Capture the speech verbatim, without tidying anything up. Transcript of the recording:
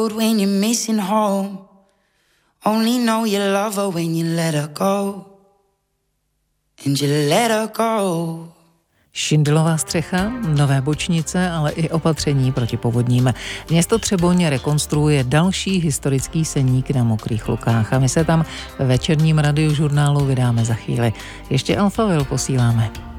When you're missing home, only know you love her when you let her go, and you let her go. Šindelová střecha, nové bočnice, ale i opatření proti povodním. Město Třeboň rekonstruuje další historický seník na Mokrých Lukách a my se tam ve večerním radiožurnálu vydáme za chvíli. Ještě Alphaville posíláme.